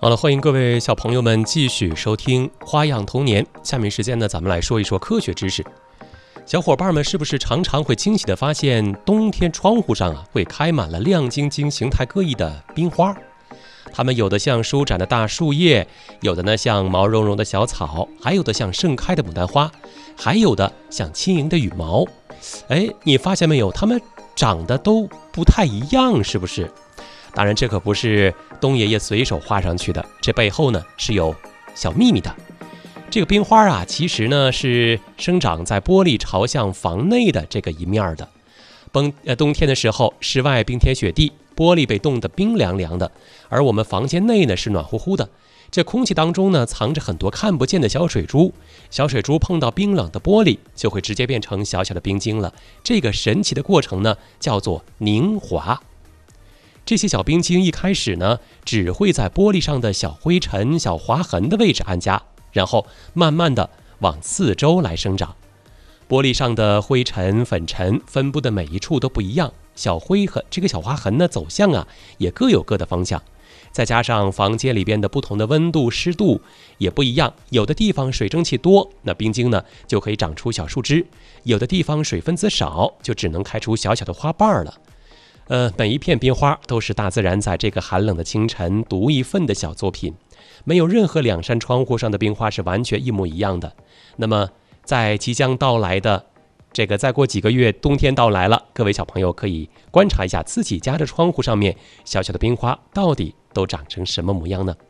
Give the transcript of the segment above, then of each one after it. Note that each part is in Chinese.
好了，欢迎各位小朋友们继续收听花样童年。下面时间呢，咱们来说一说科学知识。小伙伴们是不是常常会惊喜地发现，冬天窗户上会开满了亮晶晶、形态各异的冰花？它们有的像舒展的大树叶，有的呢像毛茸茸的小草，还有的像盛开的牡丹花，还有的像轻盈的羽毛。你发现没有？它们长得都不太一样，是不是？当然，这可不是东爷爷随手画上去的，这背后呢是有小秘密的。这个冰花啊，其实呢是生长在玻璃朝向房内的这个一面的。冬天的时候，室外冰天雪地，玻璃被冻得冰凉凉的，而我们房间内呢是暖乎乎的。这空气当中呢藏着很多看不见的小水珠，小水珠碰到冰冷的玻璃，就会直接变成小小的冰晶了。这个神奇的过程呢叫做凝华。这些小冰晶一开始呢，只会在玻璃上的小灰尘、小划痕的位置安家，然后慢慢的往四周来生长。玻璃上的灰尘、粉尘分布的每一处都不一样，小划痕呢走向也各有各的方向。再加上房间里边的不同的温度、湿度也不一样，有的地方水蒸气多，那冰晶呢就可以长出小树枝；有的地方水分子少，就只能开出小小的花瓣了。每一片冰花都是大自然在这个寒冷的清晨独一份的小作品，没有任何两扇窗户上的冰花是完全一模一样的。那么在即将到来的再过几个月，冬天到来了，各位小朋友可以观察一下自己家的窗户上面小小的冰花到底都长成什么模样呢？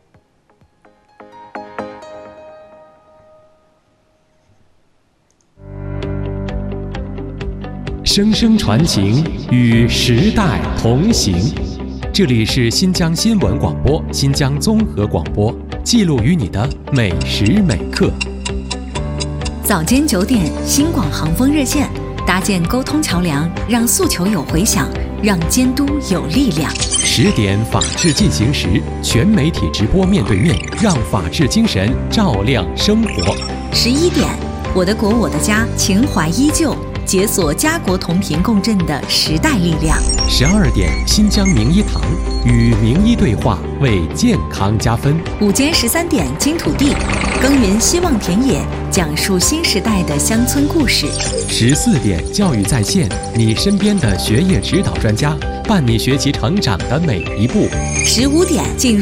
声声传情，与时代同行。这里是新疆新闻广播、新疆综合广播，记录于你的每时每刻。 早间9点，新广航风热线，搭建沟通桥梁，让诉求有回响，让监督有力量。 10点，法治进行时，全媒体直播面对面，让法治精神照亮生活。 11点，我的国我的家，情怀依旧，解锁家国同频共振的时代力量。 12点，新疆名医堂，与名医对话，为健康加分。 午间13点，金土地，耕耘希望田野，讲述新时代的乡村故事。 14点，教育在线，你身边的学业指导专家，伴你学习成长的每一步。 15点，进入